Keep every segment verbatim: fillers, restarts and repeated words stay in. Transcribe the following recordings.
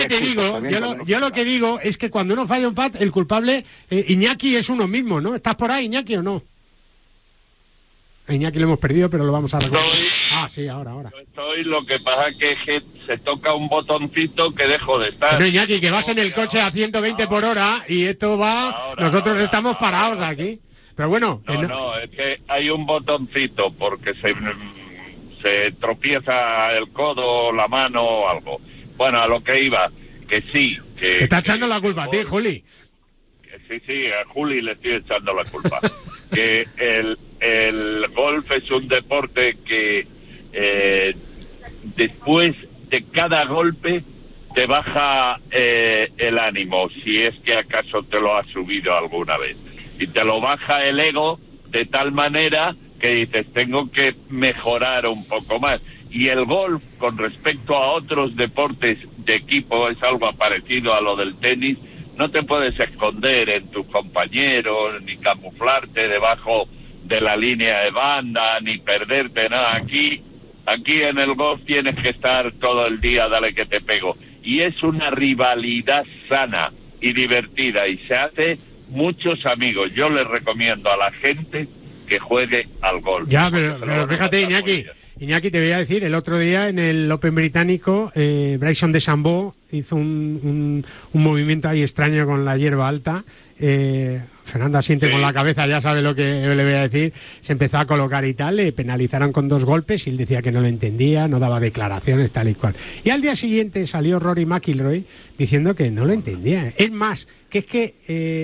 te digo, yo lo, yo lo que digo es que cuando uno falla un pat, el culpable, eh, Iñaki es uno mismo, ¿no? ¿Estás por ahí, Iñaki, o no? A Iñaki lo hemos perdido, pero lo vamos a recordar. Ah, sí, ahora, ahora. Yo estoy, lo que pasa es que se toca un botoncito que dejo de estar. No, Iñaki, que vas en el coche a ciento veinte por hora y esto va... Ahora, nosotros ahora, estamos ahora, parados ahora. aquí. Pero bueno... No, no, no, es que hay un botoncito porque se, se tropieza el codo, la mano o algo. Bueno, a lo que iba, que sí. Que, Te está echando que, la culpa a ti, Juli. Que sí, sí, a Juli le estoy echando la culpa. Que el, el golf es un deporte que eh, después de cada golpe te baja eh, el ánimo, si es que acaso te lo has subido alguna vez. Y te lo baja el ego de tal manera que dices, tengo que mejorar un poco más. Y el golf, con respecto a otros deportes de equipo, es algo parecido a lo del tenis. No te puedes esconder en tus compañeros, ni camuflarte debajo de la línea de banda, ni perderte nada. Aquí, aquí en el golf tienes que estar todo el día, dale que te pego. Y es una rivalidad sana y divertida, y se hace muchos amigos. Yo les recomiendo a la gente que juegue al golf. Ya, pero, pero fíjate, Iñaki, Iñaki, te voy a decir, el otro día en el Open británico, eh, Bryson DeChambeau hizo un, un, un movimiento ahí extraño con la hierba alta. Eh, Fernando asiente sí. con la cabeza, ya sabe lo que le voy a decir. Se empezó a colocar y tal, le penalizaron con dos golpes y él decía que no lo entendía, no daba declaraciones, tal y cual. Y al día siguiente salió Rory McIlroy diciendo que no lo entendía. Es más, que es que eh,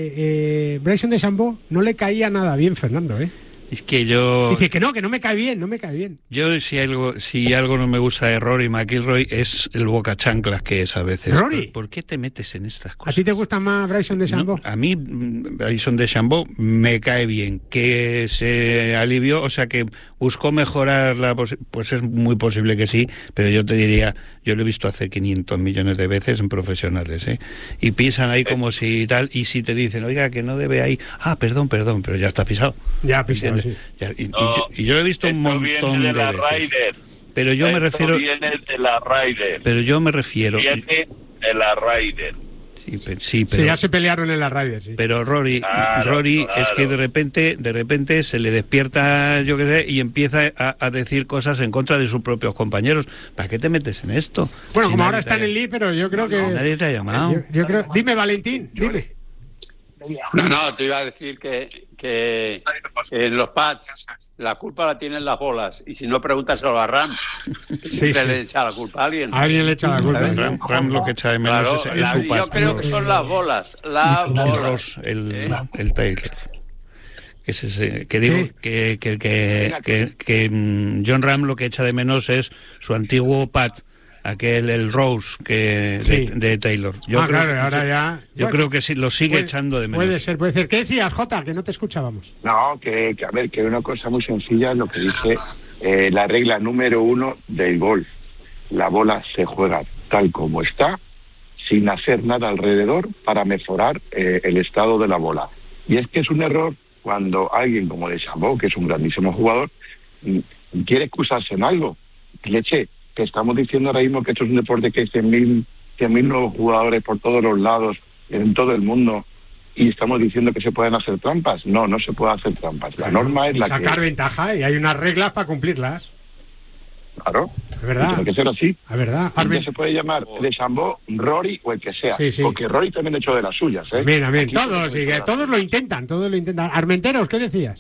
eh, Bryson DeChambeau no le caía nada bien, Fernando, ¿eh? Es que yo... Dice que no, que no me cae bien, no me cae bien. Yo si algo si algo no me gusta de Rory McIlroy es el boca chanclas que es a veces. ¿Rory? ¿Por, ¿Por qué te metes en estas cosas? ¿A ti te gusta más Bryson DeChambeau? No, a mí Bryson DeChambeau me cae bien. Que se alivió, o sea que buscó mejorar la... Pues es muy posible que sí, pero yo te diría, yo lo he visto hace quinientos millones de veces en profesionales, ¿eh? Y pisan ahí como si tal, y si te dicen, oiga, que no debe ahí... Ah, perdón, perdón, pero ya está pisado. Ya pisado. Sí. Ya, y, no, y, yo, y yo lo he visto un montón de, de la veces. Ryder. Pero yo esto me refiero viene de la Ryder. Pero yo me refiero viene de la Ryder. Sí, pero, sí, pero sí, ya se pelearon en la Ryder, sí. Pero Rory, claro, Rory claro. es que de repente, de repente se le despierta, yo qué sé, y empieza a, a decir cosas en contra de sus propios compañeros. ¿Para qué te metes en esto? Bueno, si como ahora está en el League, pero yo creo que no, nadie te ha llamado. Yo, yo creo... Dime, Valentín, dime. No, no, te iba a decir que, que en los pads la culpa la tienen las bolas, y si no, pregúntaselo a Ram. Sí, siempre sí. le echa la culpa a alguien. A alguien le echa la culpa. Ram, Ram lo que echa de menos claro, es, es la, su pad. Yo creo que son las bolas, las bolas. El, ¿Eh? el Taylor. Que, es ese, que digo que, que, que, que, que John Ram lo que echa de menos es su antiguo pad. Aquel, el Rose que sí. de, de Taylor. Yo ah, creo, claro, ahora yo, ya... Yo bueno, creo que sí, lo sigue puede, echando de menos. Puede ser, puede ser. ¿Qué decías, Jota? Que no te escuchábamos. No, que, que a ver, que una cosa muy sencilla es lo que dice eh, la regla número uno del golf. La bola se juega tal como está, sin hacer nada alrededor para mejorar eh, el estado de la bola. Y es que es un error cuando alguien como DeChambeau, que es un grandísimo jugador, quiere excusarse en algo. Leche, que estamos diciendo ahora mismo que esto es un deporte que hay cien mil nuevos jugadores por todos los lados, en todo el mundo, y estamos diciendo que se pueden hacer trampas. No, no se puede hacer trampas. La norma es la sacar que... Sacar ventaja, y hay unas reglas para cumplirlas. Claro. Es verdad. Tiene que ser así. Es verdad. Armin... se puede llamar DeChambeau, Rory o el que sea. Sí, sí. Porque Rory también ha hecho de las suyas, ¿eh? Bien, bien. Todos, sí, que todos lo intentan, todos lo intentan. Armenteros, ¿qué decías?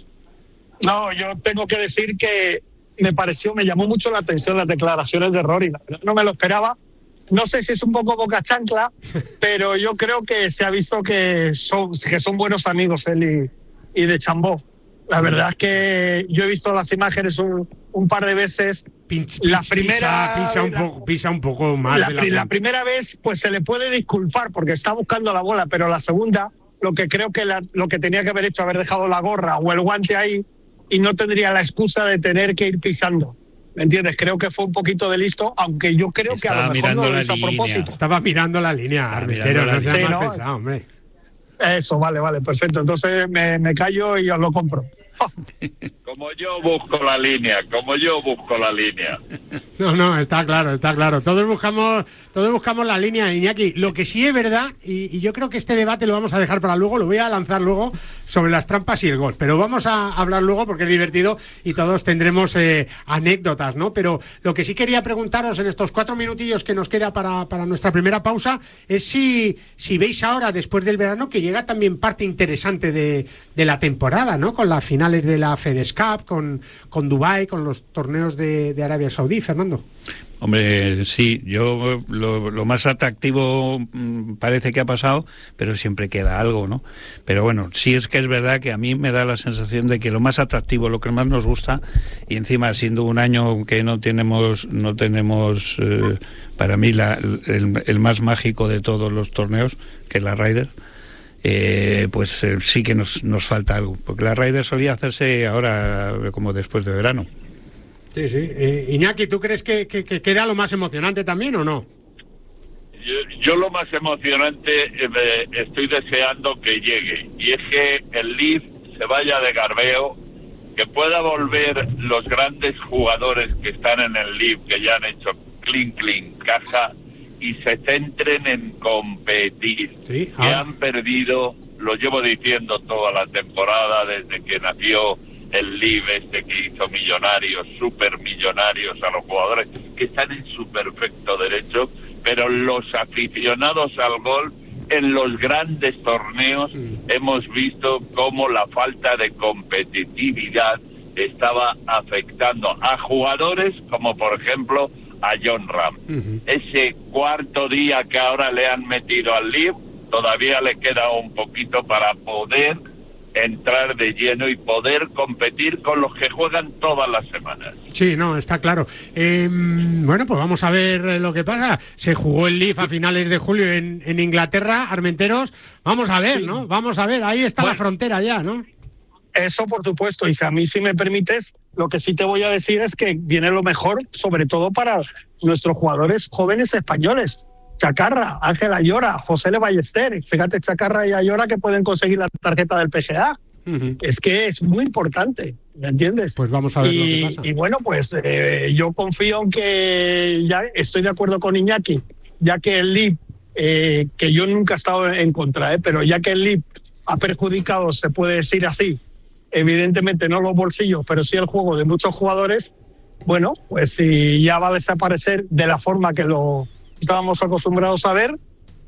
No, yo tengo que decir que me pareció, me llamó mucho la atención las declaraciones de Rory. No me lo esperaba. No sé si es un poco boca chancla, pero yo creo que se ha visto que son, que son buenos amigos él y, y DeChambeau. La verdad es que yo he visto las imágenes un, un par de veces. Pinch, la pinch, primera pisa, pisa, un la, poco, pisa un poco más. La, de la, la primera vez, pues se le puede disculpar porque está buscando la bola, pero la segunda, lo que creo que la, lo que tenía que haber hecho, haber dejado la gorra o el guante ahí, y no tendría la excusa de tener que ir pisando. ¿Me entiendes? Creo que fue un poquito de listo, aunque yo creo Estaba que a lo mejor no lo hizo a propósito. Estaba mirando la línea, Armentero, no seas mal pensado, hombre. Eso, vale, vale, perfecto. Entonces me, me callo y os lo compro. Como yo busco la línea, como yo busco la línea. No, no, está claro, está claro. Todos buscamos, todos buscamos la línea, Iñaki. Lo que sí es verdad, y, y yo creo que este debate lo vamos a dejar para luego, lo voy a lanzar luego sobre las trampas y el golf. Pero vamos a hablar luego porque es divertido y todos tendremos eh, anécdotas, ¿no? Pero lo que sí quería preguntaros en estos cuatro minutillos que nos queda para, para nuestra primera pausa es si, si veis ahora, después del verano, que llega también parte interesante de, de la temporada, ¿no? Con las finales de la FedEx Cup, con, con Dubái, con los torneos de, de Arabia Saudí, Fernando. Hombre, sí, yo lo, lo más atractivo mmm, parece que ha pasado, pero siempre queda algo, ¿no? Pero bueno, sí es que es verdad que a mí me da la sensación de que lo más atractivo, lo que más nos gusta, y encima siendo un año que no tenemos, no tenemos eh, para mí la, el, el más mágico de todos los torneos, que es la Ryder, eh, pues eh, sí que nos, nos falta algo, porque la Ryder solía hacerse ahora como después de verano. Sí, sí. Eh, Iñaki, ¿tú crees que, que, que queda lo más emocionante también o no? Yo, yo lo más emocionante eh, estoy deseando que llegue, y es que el Leaf se vaya de garbeo, que pueda volver los grandes jugadores que están en el Leaf, que ya han hecho clean, clean, caja, y se centren en competir. Sí, ah. Que han perdido, lo llevo diciendo toda la temporada, desde que nació el L I V este que hizo millonarios, supermillonarios a los jugadores, que están en su perfecto derecho, pero los aficionados al golf en los grandes torneos mm. hemos visto cómo la falta de competitividad estaba afectando a jugadores como por ejemplo a Jon Rahm. Uh-huh. Ese cuarto día que ahora le han metido al L I V, todavía le queda un poquito para poder entrar de lleno y poder competir con los que juegan todas las semanas. Sí, no, está claro. Eh, bueno, pues vamos a ver lo que pasa. Se jugó el L I V a finales de julio en, en Inglaterra, Armenteros. Vamos a ver, sí. ¿no? Vamos a ver, ahí está bueno, la frontera ya, ¿no? Eso por supuesto, y si a mí sí me permites, lo que sí te voy a decir es que viene lo mejor, sobre todo para nuestros jugadores jóvenes españoles. Chacarra, Ángel Ayora, José Le Ballester, fíjate Chacarra y Ayora que pueden conseguir la tarjeta del P G A. Uh-huh. Es que es muy importante, ¿me entiendes? Pues vamos a ver y, lo que pasa. Y bueno, pues eh, yo confío en que, ya estoy de acuerdo con Iñaki, ya que el L I V, eh, que yo nunca he estado en contra, eh, pero ya que el L I V ha perjudicado, se puede decir así, evidentemente no los bolsillos, pero sí el juego de muchos jugadores, bueno, pues si ya va a desaparecer de la forma que lo estábamos acostumbrados a ver,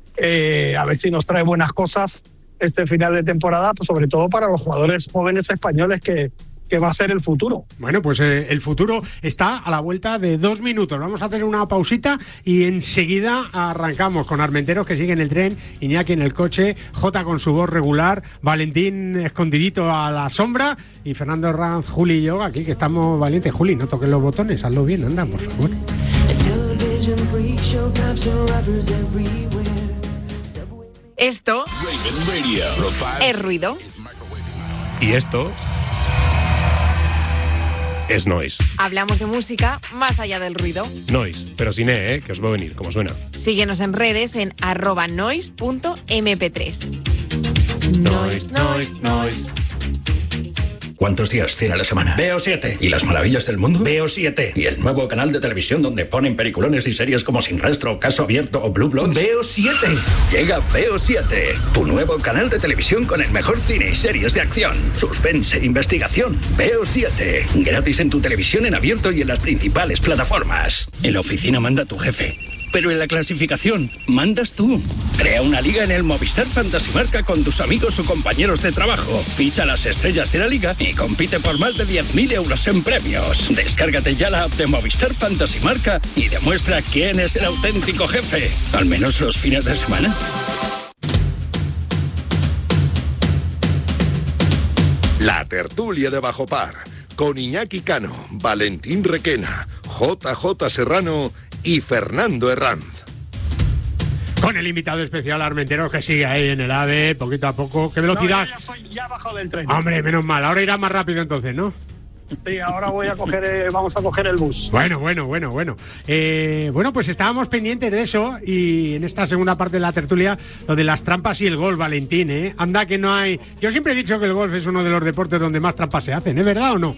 eh, a ver si nos trae buenas cosas este final de temporada, pues sobre todo para los jugadores jóvenes españoles que, que va a ser el futuro. Bueno, pues eh, el futuro está a la vuelta de dos minutos. Vamos a hacer una pausita y enseguida arrancamos con Armenteros, que sigue en el tren, Iñaki en el coche, Jota con su voz regular, Valentín escondidito a la sombra y Fernando Ranz, Juli y yo aquí, que estamos valientes. Juli, no toques los botones, hazlo bien, anda, por favor. Esto es ruido. Y esto es noise. Hablamos de música más allá del ruido. Noise, pero sin E, ¿eh? Que os va a venir, como suena. Síguenos en redes en arroba noise punto eme pe tres. Noise, noise, noise. ¿Cuántos días tiene la semana? Veo siete. ¿Y las maravillas del mundo? Veo siete. ¿Y el nuevo canal de televisión donde ponen peliculones y series como Sin Rastro, Caso Abierto o Blue Bloods? Veo siete. Llega Veo siete, tu nuevo canal de televisión con el mejor cine y series de acción, suspense e investigación. Veo siete. Gratis en tu televisión en abierto y en las principales plataformas. En la oficina manda tu jefe, pero en la clasificación mandas tú. Crea una liga en el Movistar Fantasy Marca con tus amigos o compañeros de trabajo. Ficha las estrellas de la liga y compite por más de diez mil euros en premios. Descárgate ya la app de Movistar Fantasy Marca y demuestra quién es el auténtico jefe. Al menos los fines de semana. La tertulia de Bajo Par, con Iñaki Cano, Valentín Requena, J J Serrano y Fernando Herranz. Con el invitado especial Armenteros, que sigue ahí en el AVE, poquito a poco. ¿Qué velocidad? No, ya, ya, soy, ya bajo del tren. Hombre, menos mal. Ahora irá más rápido entonces, ¿no? Sí, ahora voy a coger, eh, vamos a coger el bus. Bueno, bueno, bueno, bueno. Eh, bueno, pues estábamos pendientes de eso y en esta segunda parte de la tertulia, lo de las trampas y el golf, Valentín, ¿eh? Anda que no hay... Yo siempre he dicho que el golf es uno de los deportes donde más trampas se hacen, ¿es verdad o no?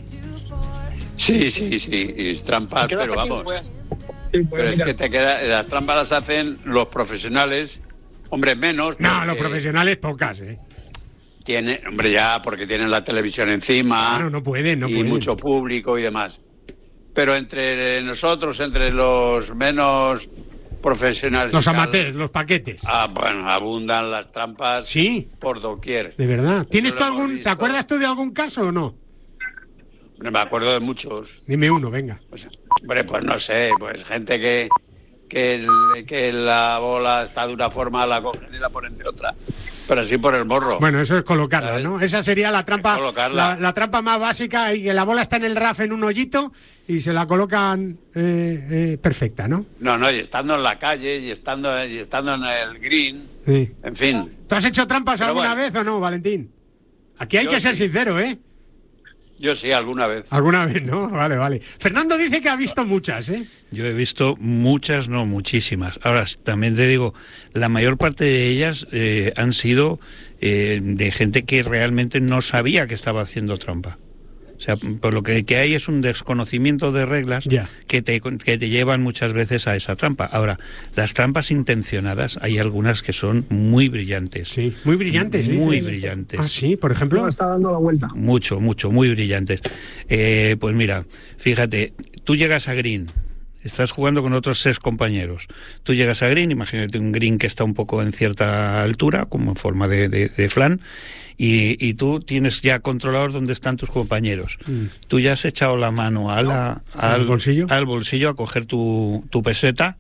Sí, sí, sí, es trampas, pero vamos. Pues, sí, pues, pero es mira. que te queda, las trampas las hacen los profesionales, hombre, menos. No, los profesionales pocas, ¿eh? Tiene, hombre, ya, porque tienen la televisión encima. Claro, no pueden, no y pueden. mucho público y demás. Pero entre nosotros, entre los menos profesionales... Los y tal, amateurs, los paquetes. Ah, bueno, abundan las trampas ¿Sí? por doquier. De verdad. ¿Tienes Eso tú lo hemos algún... visto. ¿Te acuerdas tú de algún caso o no? Me acuerdo de muchos. Dime uno, venga. Pues, hombre, pues no sé, pues gente que, que, el- que la bola está de una forma, la cogen y la ponen de otra. Pero así por el morro. Bueno, eso es colocarla, ¿Sabes? ¿no? Esa sería la trampa, Colocarla. la, la trampa más básica, y que la bola está en el R A F en un hoyito y se la colocan eh, eh, perfecta, ¿no? No, no, y estando en la calle, y estando, y estando en el green, Sí. en fin. ¿Tú has hecho trampas Pero alguna bueno. vez o no, Valentín? Aquí hay Yo que ser sí. sincero, ¿eh? Yo sí, alguna vez. Alguna vez, ¿no? Vale, vale. Fernando dice que ha visto muchas, ¿eh? Yo he visto muchas, no muchísimas. Ahora, también te digo, la mayor parte de ellas eh, han sido eh, de gente que realmente no sabía que estaba haciendo trampa. O sea, por lo que, que hay es un desconocimiento de reglas Ya. que te, que te llevan muchas veces a esa trampa. Ahora, las trampas intencionadas, hay algunas que son muy brillantes. Sí, muy brillantes, Muy dices. brillantes. Ah, sí, por ejemplo. No, está dando la vuelta. Mucho, mucho, muy brillantes. Eh, pues mira, fíjate, tú llegas a green, estás jugando con otros seis compañeros. Tú llegas a green, imagínate un green que está un poco en cierta altura, como en forma de, de, de flan, y, y tú tienes ya controlados dónde están tus compañeros. Mm. Tú ya has echado la mano a la- ¿Al bolsillo? al bolsillo a coger tu, tu peseta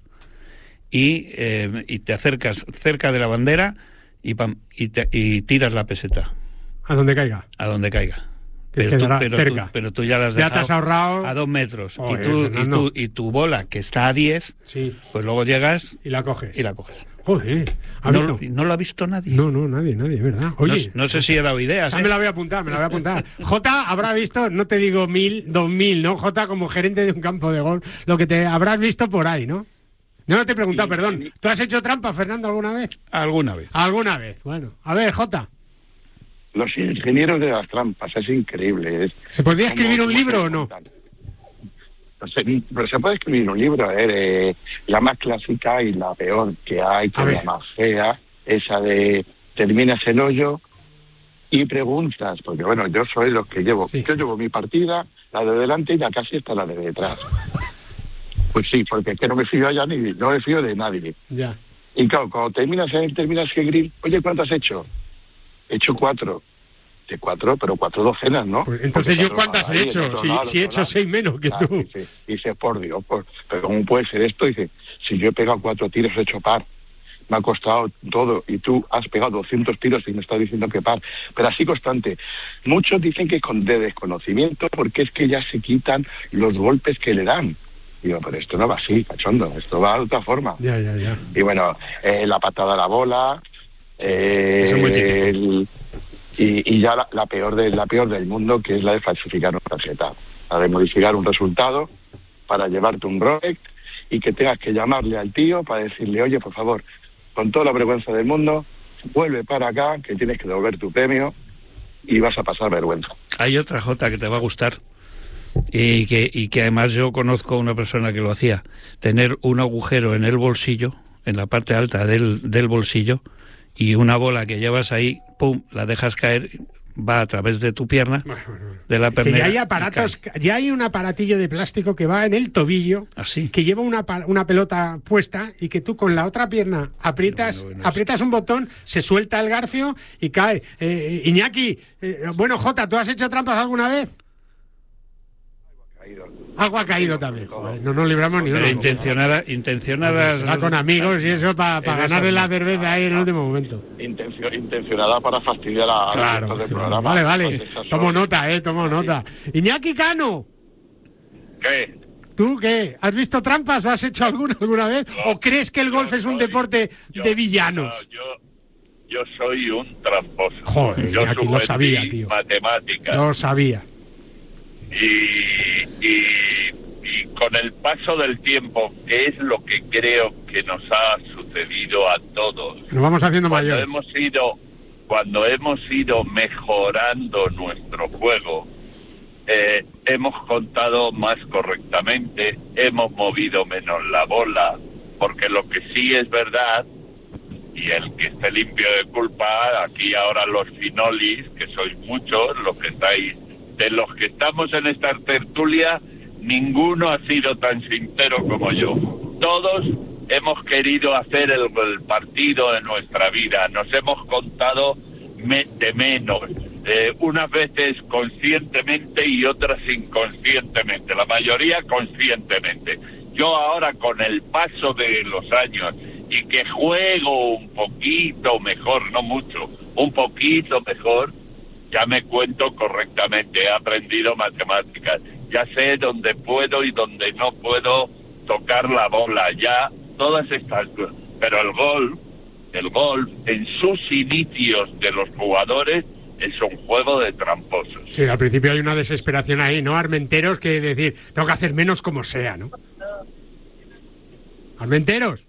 y, eh, y te acercas cerca de la bandera y, pam, y, te- y tiras la peseta A donde caiga. a donde caiga. Que Pero tú, quedará pero, cerca. tú, pero tú ya las has Ya te dejado has ahorrado. a dos metros. Joder, y, tú, y, Fernando. tú, y tu bola, que está a diez, Sí. pues luego llegas Y la coges. y la coges. Joder. ¿ha No, visto? lo- no lo ha visto nadie. No, no, nadie, nadie, ¿verdad? Oye. no, no sé si he dado ideas. Esa ¿eh? me la voy a apuntar, me la voy a apuntar. Jota habrá visto, no te digo mil, dos mil, ¿no? Jota, como gerente de un campo de golf, lo que te habrás visto por ahí, ¿no? No, no te he preguntado, perdón. ¿Tú has hecho trampa, Fernando, alguna vez? Alguna vez. Alguna vez. Bueno, a ver, Jota, Los ingenieros de las trampas, es increíble. Es ¿se podría escribir cómo- un cómo libro se o no? montan. No sé, pero se puede escribir un libro, a ver, eh, la más clásica y la peor que hay, que A es ver. la más fea, esa de terminas el hoyo y preguntas, porque bueno, yo soy los que llevo, Sí. yo llevo mi partida, la de delante y la casi está la de detrás. Pues sí, porque es que no me fío ya ni, no me fío de nadie. Ya. Y claro, cuando terminas el, terminas el grill, oye, ¿cuánto has hecho? He hecho cuatro. De cuatro, pero cuatro docenas, ¿no? Pues entonces, Porque ¿yo cuatro cuántas ahí, he el hecho? otro Si, lado, si he el hecho otro lado. seis menos que Ah, tú. dice, dice, por Dios, por, pero ¿cómo puede ser esto? Dice, si yo he pegado cuatro tiros, he hecho par. Me ha costado todo y tú has pegado doscientos tiros y me estás diciendo que par. Pero así constante. Muchos dicen que con de desconocimiento porque es que ya se quitan los golpes que le dan. Digo, pero esto no va así, cachondo, esto va de otra forma. Ya, ya, ya. Y bueno, eh, la patada a la bola, eh, eso es muy típico. el- y, y ya la, la peor de, la peor del mundo, que es la de falsificar una tarjeta, la de modificar un resultado para llevarte un Rolex y que tengas que llamarle al tío para decirle, oye, por favor, con toda la vergüenza del mundo, vuelve para acá, que tienes que devolver tu premio y vas a pasar vergüenza. Hay otra Jota que te va a gustar y que, y que además yo conozco a una persona que lo hacía. Tener un agujero en el bolsillo, en la parte alta del, del bolsillo, y una bola que llevas ahí, pum, la dejas caer, va a través de tu pierna, de la Que pernera. ya hay y aparatos, cae. ya hay un aparatillo de plástico que va en el tobillo, Así. que lleva una, pa- una pelota puesta y que tú con la otra pierna aprietas, Bueno, bueno, aprietas un botón, se suelta el garfio y cae. Eh, Iñaki, eh, bueno, Jota, ¿tú has hecho trampas alguna vez? Algo ha caído también. Joder, no nos libramos ni Pero una. intencionada, intencionadas. Será con amigos y eso para Es de ganarle esas, la ¿no? cerveza ahí en el último momento. Intencio- intencionada para fastidiar a a Claro, los del claro. programa. Vale, vale. Entonces, esas Tomo son- nota, eh, tomo nota. Iñaki Cano, ¿Qué? ¿tú qué? ¿Has visto trampas o has hecho alguna alguna vez? No, ¿O crees que el golf yo es un soy- deporte yo- de villanos? no, yo, yo soy un tramposo. Joder, yo Iñaki, lo suspendí sabía, tío. matemáticas. No sabía. y, y, y con el paso del tiempo, que es lo que creo que nos ha sucedido a todos. Nos vamos haciendo cuando mayores. Hemos ido, cuando hemos ido mejorando nuestro juego, eh, hemos contado más correctamente, hemos movido menos la bola, porque lo que sí es verdad, y el que esté limpio de culpa, aquí ahora los finolis, que sois muchos, los que estáis, de los que estamos en esta tertulia, ninguno ha sido tan sincero como yo. Todos hemos querido hacer el, el partido de nuestra vida, nos hemos contado me, de menos, eh, unas veces conscientemente y otras inconscientemente, la mayoría conscientemente. Yo ahora, con el paso de los años y que juego un poquito mejor, no mucho, un poquito mejor, ya me cuento correctamente, he aprendido matemáticas, ya sé dónde puedo y dónde no puedo tocar la bola, ya todas estas cosas. Pero el golf, el golf, en sus inicios de los jugadores, es un juego de tramposos. Sí, al principio hay una desesperación ahí, ¿no? Armenteros, que decir, tengo que hacer menos como sea, ¿no? Armenteros.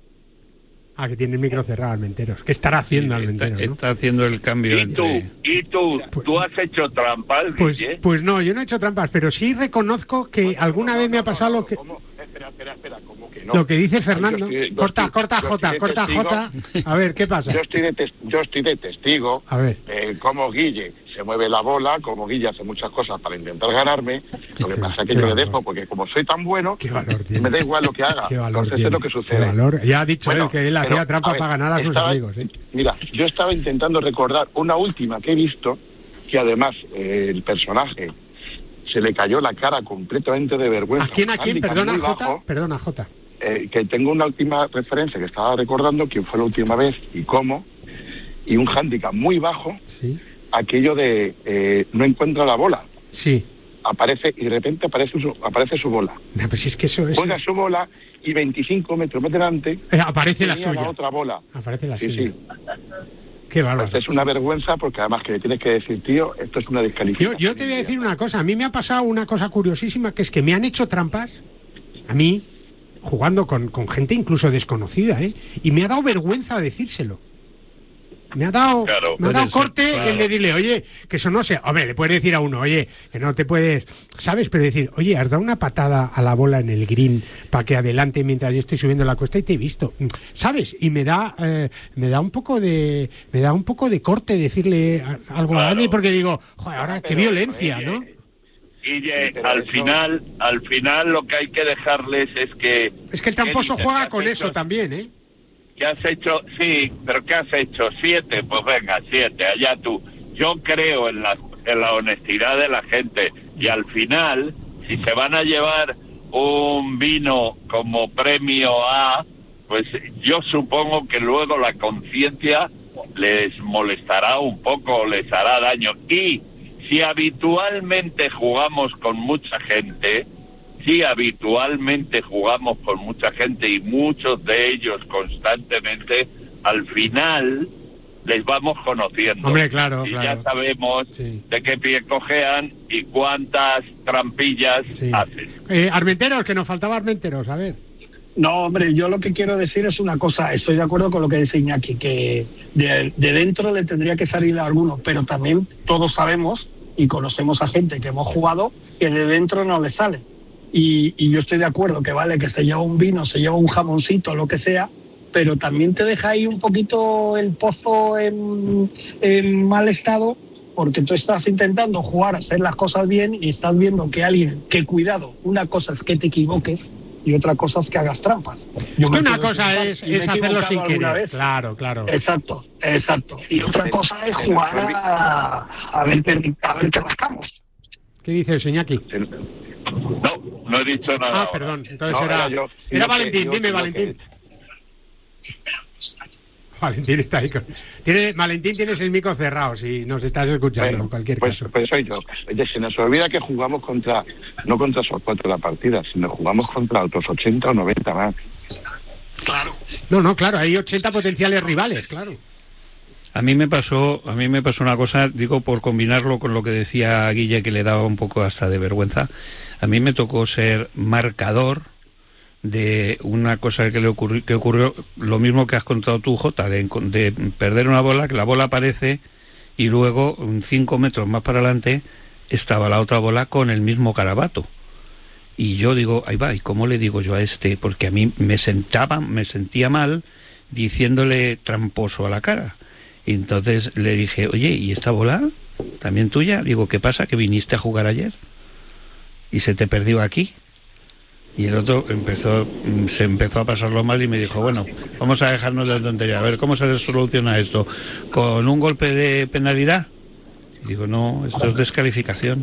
Ah, que tiene el micro cerrado, Armenteros. ¿Qué estará haciendo sí, Armenteros? Está, ¿no? está haciendo el cambio ¿Y entre... tú? ¿Y tú? Pues, ¿Tú has hecho trampas, pues, Guille? pues no, yo no he hecho trampas, pero sí reconozco que Bueno, alguna no, vez no, me ha no, pasado no, lo que... ¿cómo? Espera, espera, espera, ¿cómo que no? Lo que dice Fernando. Yo estoy- yo corta, estoy- corta, yo Jota, estoy de corta, testigo. Jota. A ver, ¿qué pasa? Yo estoy de, tes- yo estoy de testigo A ver. de cómo Guille se mueve la bola, cómo Guille hace muchas cosas para intentar ganarme. Lo que Qué- pasa es qué que yo le valor. dejo, porque como soy tan bueno, Qué valor tiene. me da igual lo que haga. Qué valor Entonces tiene. es lo que Qué sucede. valor. Ya ha dicho Bueno, él que él pero, hacía trampa a ver, para ganar a sus estaba- amigos, ¿eh? Mira, yo estaba intentando recordar una última que he visto, que además eh, el personaje se le cayó la cara completamente de vergüenza. ¿A quién, a Un quién? hándicap Perdona, muy Jota. bajo. Perdona, Jota. Eh, que tengo una última referencia que estaba recordando, quién fue la última vez y cómo, y un hándicap muy bajo, Sí. aquello de eh, no encuentra la bola, Sí. aparece y de repente aparece su, aparece su bola, No, pues es que eso es... juega su bola y veinticinco metros más delante Eh, aparece la tenía suya. la otra bola. Aparece la Sí, suya. sí. Qué bárbaro. Esto es una vergüenza, porque además que le tienes que decir, tío, esto es una Yo, descalificación. yo te voy a decir una cosa. A mí me ha pasado una cosa curiosísima, que es que me han hecho trampas, a mí, jugando con, con gente incluso desconocida, ¿eh? Y me ha dado vergüenza decírselo. Me ha dado, Claro, me ha puede dado ser, corte claro. el de decirle, oye, que eso no sé. Hombre, le puedes decir a uno, oye, que no te puedes, ¿sabes? Pero decir, oye, has dado una patada a la bola en el green para que adelante mientras yo estoy subiendo la cuesta y te he visto, ¿sabes? Y me da, eh, me da un poco de, me da un poco de corte decirle a- algo a Claro. Andy, porque digo, joder, ahora qué Pero, violencia, oye, ¿no? Guille, Sí, pero al eso- final, al final lo que hay que dejarles es que... Es que el tramposo ¿qué dices? juega ¿Qué has con hecho? eso también, ¿eh? ¿Qué has hecho? Sí, pero ¿qué has hecho? Siete, pues venga, siete, allá tú. Yo creo en la, en la honestidad de la gente, y al final, si se van a llevar un vino como premio a, pues yo supongo que luego la conciencia les molestará un poco, les hará daño. Y si habitualmente jugamos con mucha gente, si habitualmente jugamos con mucha gente y muchos de ellos constantemente, al final les vamos conociendo. Hombre, claro, y claro. ya sabemos Sí. de qué pie cojean y cuántas trampillas Sí. hacen. Eh, Armenteros, que nos faltaba Armenteros, a ver. No, hombre, yo lo que quiero decir es una cosa. Estoy de acuerdo con lo que dice Iñaki, que de, de dentro le tendría que salir a alguno, pero también todos sabemos y conocemos a gente que hemos jugado que de dentro no le sale. Y, y yo estoy de acuerdo que vale que se lleva un vino, se lleva un jamoncito, lo que sea, pero también te deja ahí un poquito el pozo en, en mal estado, porque tú estás intentando jugar, hacer las cosas bien y estás viendo que alguien, que cuidado, una cosa es que te equivoques y otra cosa es que hagas trampas. Yo me Una puedo cosa equivocar es, y me he es hacerlo sin equivocado alguna querer. vez. Claro, claro. Exacto, exacto. Y otra cosa es jugar a, a ver qué a ver qué rascamos. ¿Qué dices, Iñaki? No, no he dicho nada. Ah, ahora. perdón. Entonces No, era, era yo. era Yo Valentín, que- yo dime, creo Valentín. Valentín está ahí. Con... Tiene, Valentín, tienes el micro cerrado, si nos estás escuchando, Bueno, en cualquier pues, caso. pues soy yo. Oye, se nos olvida que jugamos contra, no contra esos cuatro de la partida, sino jugamos contra otros ochenta o noventa más. Claro. No, no, claro, hay ochenta potenciales rivales, claro. A mí me pasó, a mí me pasó una cosa, digo por combinarlo con lo que decía Guille, que le daba un poco hasta de vergüenza. A mí me tocó ser marcador de una cosa que le ocurrió, que ocurrió lo mismo que has contado tú, Jota, de, de perder una bola, que la bola aparece y luego cinco metros más para adelante estaba la otra bola con el mismo garabato. Y yo digo, ahí va, ¿y cómo le digo yo a este? Porque a mí me sentaba, me sentía mal diciéndole tramposo a la cara. Y entonces le dije, oye, ¿y esta bola también tuya? Digo, ¿qué pasa? ¿Que viniste a jugar ayer? ¿Y se te perdió aquí? Y el otro empezó, se empezó a pasarlo mal y me dijo, bueno, vamos a dejarnos de tontería. A ver, ¿cómo se soluciona esto? ¿Con un golpe de penalidad? Y digo, no, esto es descalificación.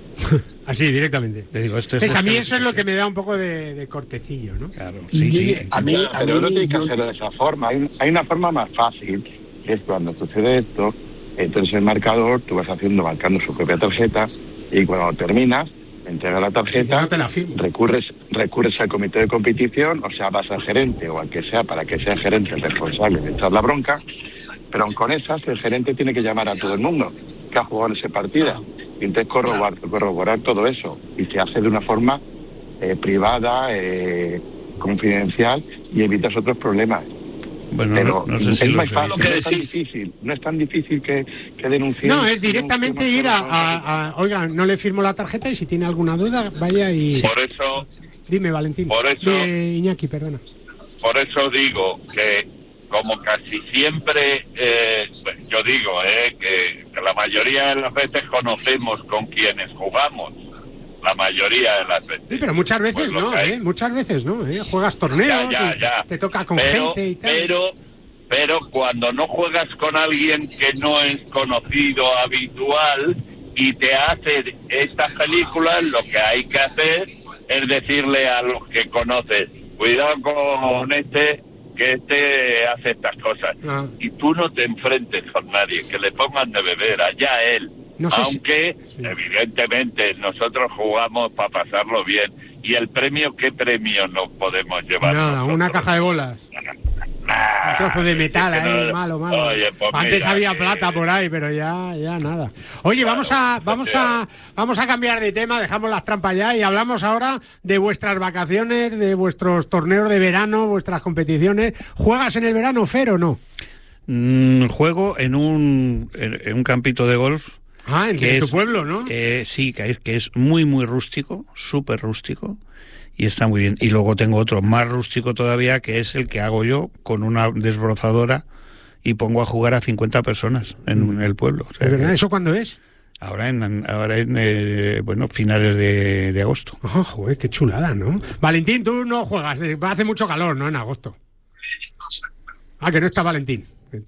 Así, directamente. Le digo, esto es pues a mí eso es lo que me da un poco de, de cortecillo, ¿no? Claro, sí, sí. A mí, pero no tienes que hacerlo de esa forma. Hay, hay una forma más fácil, que es cuando sucede esto, entonces el marcador, tú vas haciendo, marcando su propia tarjeta, y cuando terminas, entrega la tarjeta, no te la firmo. recurres recurres al comité de competición, o sea, vas al gerente o al que sea, para que sea el gerente el responsable de echar la bronca, pero con esas el gerente tiene que llamar a todo el mundo que ha jugado en ese partido, y entonces corroborar, corroborar todo eso, y se hace de una forma eh, privada, eh, confidencial, y evitas otros problemas. Bueno, pero no, no sé si es lo más sé. fácil, no es tan difícil, no es tan difícil que, que denunciar. No, es directamente ir a, a, a, oiga, no le firmo la tarjeta y si tiene alguna duda, vaya y... Por eso... Dime, Valentín. Por eso... De Iñaki, perdona. Por eso digo que, como casi siempre, eh, yo digo, eh, que, que la mayoría de las veces conocemos con quienes jugamos. La mayoría de las veces. Sí, pero muchas veces pues no, ¿eh? Muchas veces no, ¿eh? Juegas torneos, ya, ya, ya. te toca con pero, gente y tal. Pero, pero cuando no juegas con alguien que no es conocido, habitual, y te hace estas películas, lo que hay que hacer es decirle a los que conoces, cuidado con este, que este hace estas cosas. Ah. Y tú no te enfrentes con nadie, que le pongan de beber, allá él. No sé Aunque, si... sí. evidentemente, nosotros jugamos para pasarlo bien. ¿Y el premio, qué premio nos podemos llevar? Nada, nosotros? Una caja de bolas. Nah, un trozo de metal ahí, no, malo, malo. Oye, pues Antes mira, había que... plata por ahí, pero ya, ya nada. Oye, claro, vamos a, vamos a, vamos a cambiar de tema, dejamos las trampas ya y hablamos ahora de vuestras vacaciones, de vuestros torneos de verano, vuestras competiciones. ¿Juegas en el verano, Fer, o no? Mm, juego en un, en un campito de golf. Ah, en tu pueblo, ¿no? Eh, sí, que es, que es muy, muy rústico, súper rústico, y está muy bien. Y luego tengo otro más rústico todavía, que es el que hago yo con una desbrozadora y pongo a jugar a cincuenta personas en, en el pueblo. O sea, ¿Es verdad? Que, ¿Eso cuándo es? Ahora en, ahora en eh, bueno, finales de, de agosto. Oh, joder, qué chulada, ¿no? Valentín, tú no juegas, hace mucho calor, ¿no? En agosto. Ah, que no está Valentín.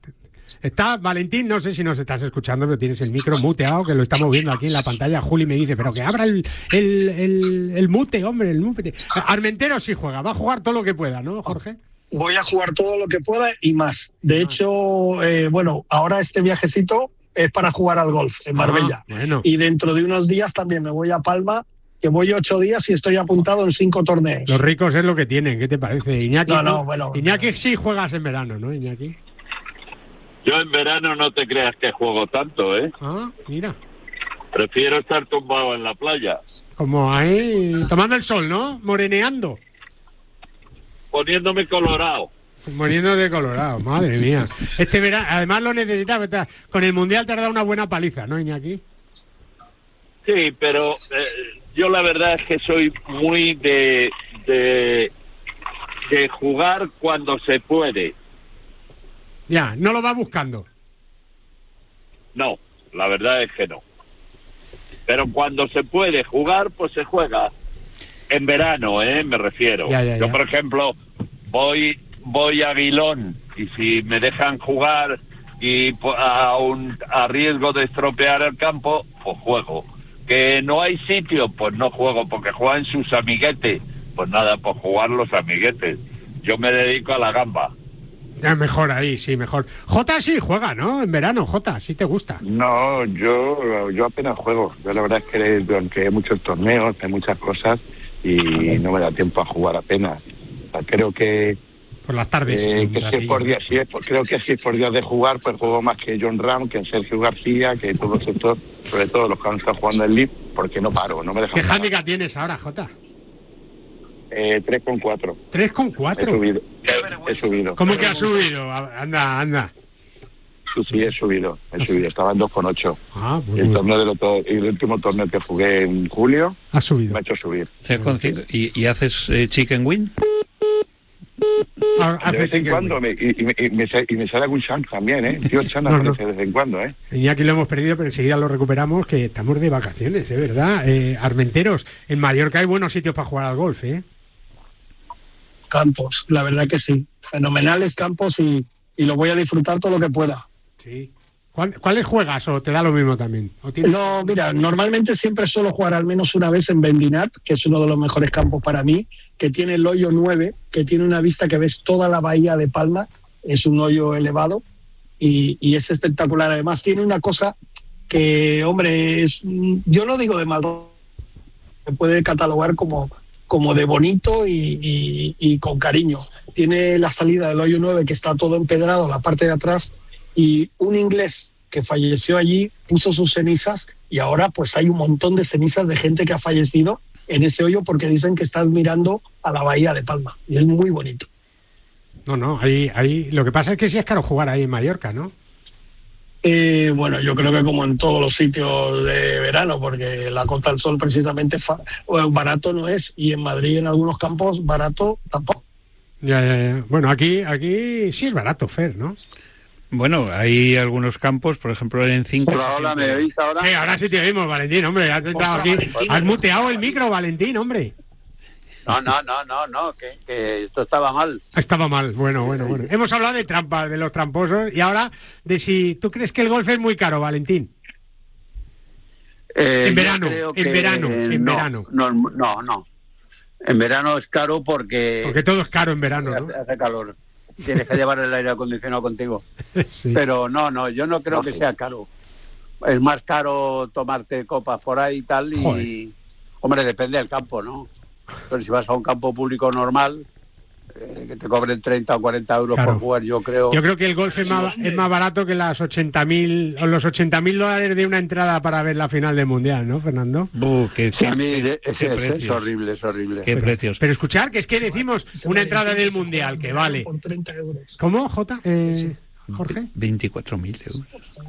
Está Valentín, no sé si nos estás escuchando, pero tienes el micro muteado, que lo estamos viendo aquí en la pantalla. Juli me dice, pero que abra el, el, el, el mute, hombre, el mute. Armentero sí juega, va a jugar todo lo que pueda, ¿no, Jorge? Voy a jugar todo lo que pueda y más. De ah. hecho, eh, bueno, ahora este viajecito es para jugar al golf en Marbella. Ah, bueno. Y dentro de unos días también me voy a Palma, que voy ocho días y estoy apuntado en cinco torneos. Los ricos es lo que tienen, ¿qué te parece? Iñaki, no, no, bueno. Iñaki sí juegas en verano, ¿no, Iñaki? Yo en verano no te creas que juego tanto, ¿eh? Ah, mira. Prefiero estar tumbado en la playa. Como ahí, tomando el sol, ¿no? Moreneando. Poniéndome colorado. Poniéndome colorado, madre mía. Este verano, además lo necesitas. Con el Mundial te has dado una buena paliza, ¿no, Iñaki? Sí, pero eh, yo la verdad es que soy muy de, de, de jugar cuando se puede. Ya, no lo va buscando. No, la verdad es que no. Pero cuando se puede jugar, pues se juega. En verano, ¿eh? Me refiero. Ya, ya, ya. Yo, por ejemplo, voy voy a Aguilón y si me dejan jugar y a, un, a riesgo de estropear el campo, pues juego. Que no hay sitio, pues no juego, porque juegan sus amiguetes. Pues nada, pues jugar los amiguetes. Yo me dedico a la gamba. Ya mejor ahí, sí, mejor. Jota sí juega, ¿no? En verano, Jota, sí te gusta. No, yo yo apenas juego. Yo la verdad es que aunque hay muchos torneos, hay muchas cosas y no me da tiempo a jugar apenas. O sea, creo que Por las tardes. Eh, que si es por día, si es por, creo que si es por días de jugar, pues juego más que John Ram, que Sergio García, que todos estos, sobre todo los que han estado jugando en League, porque no paro, no me dejan. ¿Qué handicap tienes ahora, Jota? Eh, tres con cuatro. ¿tres con cuatro? He subido. He, he subido. ¿Cómo que has subido? Anda, anda. Sí, sí, he subido. He subido. Estaba en dos con ocho. Ah, pues el torneo del otro, el último torneo que jugué en julio. Ha subido. Me ha hecho subir. tres con cinco. ¿Y, y haces eh, chicken win? Ah, de vez en cuando me, y, y, me, y, me, y me sale algún Shank también, ¿eh? Tío, Shank no, aparece no. de vez en cuando, ¿eh? Iñaki lo hemos perdido, pero enseguida lo recuperamos, que estamos de vacaciones, ¿eh? ¿Verdad? Eh, Armenteros, en Mallorca hay buenos sitios para jugar al golf, ¿eh? Campos, la verdad que sí. Fenomenales campos y, y lo voy a disfrutar todo lo que pueda. Sí. ¿Cuáles juegas o te da lo mismo también? ¿O tienes... No, mira, normalmente siempre suelo jugar al menos una vez en Bendinat, que es uno de los mejores campos para mí, que tiene el hoyo nueve, que tiene una vista que ves toda la bahía de Palma, es un hoyo elevado y, y es espectacular. Además tiene una cosa que, hombre, es, yo no digo de mal, se puede catalogar como, como de bonito y, y, y con cariño. Tiene la salida del hoyo nueve que está todo empedrado, la parte de atrás, y un inglés que falleció allí puso sus cenizas y ahora pues hay un montón de cenizas de gente que ha fallecido en ese hoyo porque dicen que están mirando a la bahía de Palma y es muy bonito. No, no, ahí, ahí lo que pasa es que sí es caro jugar ahí en Mallorca, ¿no? Eh, bueno, yo creo que como en todos los sitios de verano, porque la Costa del Sol precisamente fa- barato no es, y en Madrid en algunos campos barato tampoco. Ya, ya, ya. Bueno, aquí, aquí sí es barato, Fer, ¿no? Bueno, hay algunos campos, por ejemplo, en cinco. Hola, hola, ¿me oís ahora? Sí, ahora sí te oímos, Valentín, hombre. Has, entrado aquí. Has muteado el micro, Valentín, hombre. No, no, no, no, no, que, que esto estaba mal. Estaba mal, bueno, bueno, bueno. Hemos hablado de trampas, de los tramposos, y ahora de si tú crees que el golf es muy caro, Valentín. Eh, en verano, creo en que, verano, eh, en no, verano. No, no, no. En verano es caro porque... Porque todo es caro en verano, ¿no? Hace, hace calor. Tienes que llevar el aire acondicionado contigo. Sí. Pero no, no, yo no creo No, que sí. sea caro. Es más caro tomarte copas por ahí y tal y... Joder. Hombre, depende del campo, ¿no? Pero si vas a un campo público normal, eh, que te cobren treinta o cuarenta euros Claro. por jugar, yo creo... Yo creo que el golf es más, es más barato que las ochenta mil o los ochenta mil dólares de una entrada para ver la final del Mundial, ¿no, Fernando? Buh, qué, Sí, qué- a mí qué- es, qué es- es precios. horrible, es horrible. Qué precios. Pero escuchar, que es que decimos una entrada del Mundial, que vale. Por treinta euros. ¿Cómo, Jota? Eh, Jorge? veinticuatro mil euros.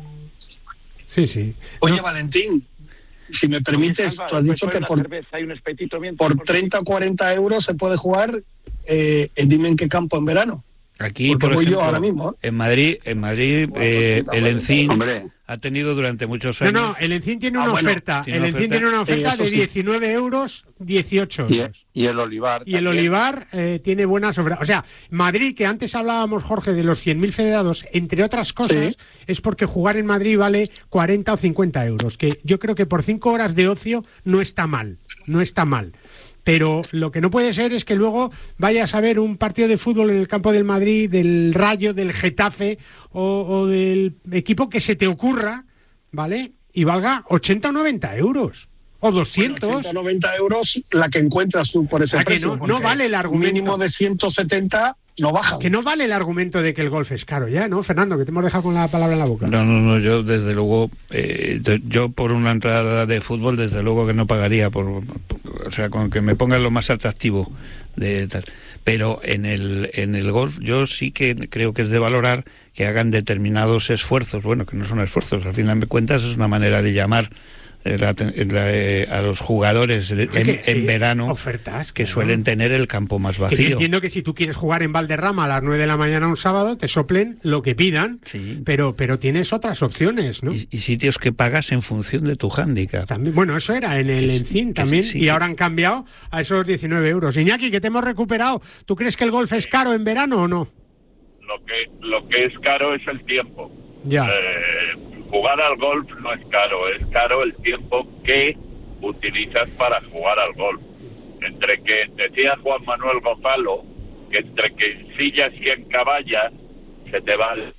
Sí, sí. Oye, Valentín, si me permites, Salva, tú has dicho después que una por, cerveza hay un espetito mientras, por por treinta o cuarenta euros se puede jugar, eh, eh, dime en qué campo en verano. Aquí, Porque por voy yo ejemplo, ahora mismo, ¿eh? en Madrid, en Madrid eh, el Encín Hombre, ha tenido durante muchos No, años... no, el Encín tiene Ah, una bueno, oferta. tiene El una Encín oferta. tiene una oferta Sí, eso de sí. diecinueve euros, dieciocho y, euros. y el Olivar. Y el también. Olivar eh, tiene buenas ofertas. O sea, Madrid, que antes hablábamos, Jorge, de los cien mil federados, entre otras cosas, Sí. es porque jugar en Madrid vale cuarenta o cincuenta euros, que yo creo que por cinco horas de ocio no está mal, no está mal. Pero lo que no puede ser es que luego vayas a ver un partido de fútbol en el campo del Madrid, del Rayo, del Getafe o, o del equipo que se te ocurra, ¿vale? Y valga ochenta o noventa euros. O doscientos. ochenta, noventa euros la que encuentras tú por ese Ah, que precio. no- porque no vale el argumento. Un mínimo de ciento setenta no baja. Que no vale el argumento de que el golf es caro ya, ¿no, Fernando? Que te hemos dejado con la palabra en la boca. No, no, no, yo desde luego, eh, de- yo por una entrada de fútbol desde luego que no pagaría, por, por- o sea, con que me pongan lo más atractivo de tal. Pero en el, en el golf yo sí que creo que es de valorar que hagan determinados esfuerzos, bueno, que no son esfuerzos, al final de cuentas es una manera de llamar eh, la aten- la, eh, a los jugadores en, que, en eh, verano ofertas, que claro. suelen tener el campo más Que yo vacío. entiendo que si tú quieres jugar en Valderrama a las nueve de la mañana un sábado, te soplen lo que pidan, Sí. pero, pero tienes otras opciones, ¿no? Y, y sitios que pagas en función de tu hándicap. También, bueno, eso era en el Que sí, Encín que también, sí, sí, y que- ahora han cambiado a esos diecinueve euros. Iñaki, que te hemos recuperado. ¿Tú crees que el golf es caro en verano o no? Lo que, lo que es caro es el tiempo. Ya. Eh, jugar al golf no es caro, es caro el tiempo que utilizas para jugar al golf. Entre que, decía Juan Manuel Gonzalo, que entre que en sillas y en caballas se te va el...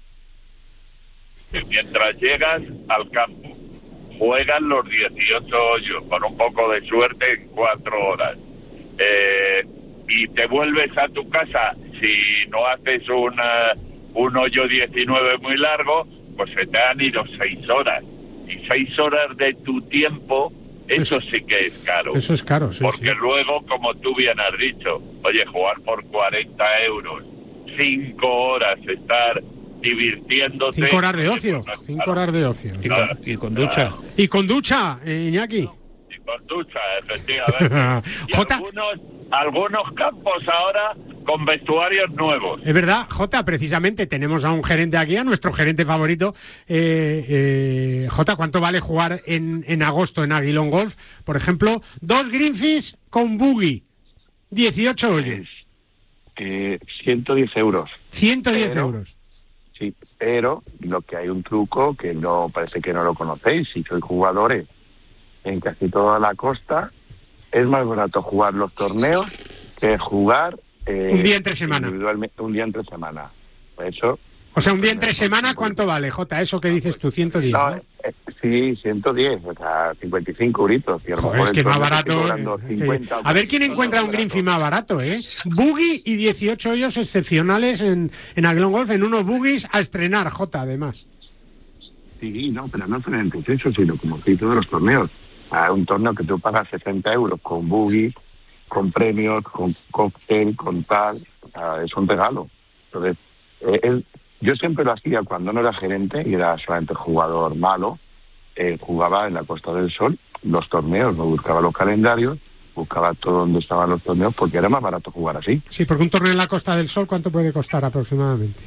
que mientras llegas al campo, juegan los dieciocho hoyos, con un poco de suerte en cuatro horas. Eh, y te vuelves a tu casa si no haces una, un hoyo diecinueve muy largo, pues se te han ido seis horas. Y seis horas de tu tiempo, eso, eso sí que es caro. Eso es caro, sí. Porque sí. luego, como tú bien has dicho, oye, jugar por cuarenta euros, cinco horas, estar divirtiéndote. Cinco horas de ocio. Pues, cinco claro. horas de ocio. Y con, y con ducha. Claro. Y con ducha, eh, Iñaki. Y con ducha, efectivamente. Y Jota. algunos, algunos campos ahora con vestuarios nuevos. Es verdad, Jota, precisamente tenemos a un gerente aquí, a nuestro gerente favorito. Eh, eh, Jota, ¿cuánto vale jugar en, en agosto en Aguilón Golf? Por ejemplo, dos greenfish con buggy, dieciocho hoyos. Eh, ciento diez euros. ciento diez Pero, euros. Sí, pero lo que hay un truco que no parece que no lo conocéis. Si sois jugadores en casi toda la costa, es más barato jugar los torneos que jugar eh, un día entre semana. Individualmente, un día entre semana. Por eso. O sea, un día entre semana, ¿cuánto vale, Jota? Eso que dices tú, ciento diez, No, ¿no? eh, sí, ciento diez, o sea, cincuenta y cinco euritos. Y a lo Joder, mejor es que el más torneo barato. estoy cobrando eh, cincuenta, que- a ver quién no, encuentra no, un no, greenfish no. más barato, ¿eh? Buggy y dieciocho hoyos excepcionales en, en Aguilón Golf, en unos buggies a estrenar, Jota, además. Sí, no, pero no solamente es eso, sino como si todos los torneos. Hay un torneo que tú pagas sesenta euros con buggy, con premios, con cóctel, con tal, o sea, es un regalo. Entonces, eh, es, yo siempre lo hacía cuando no era gerente y era solamente jugador malo, eh, jugaba en la Costa del Sol los torneos, me buscaba los calendarios, buscaba todo donde estaban los torneos porque era más barato jugar así. Sí, porque un torneo en la Costa del Sol, ¿cuánto puede costar aproximadamente?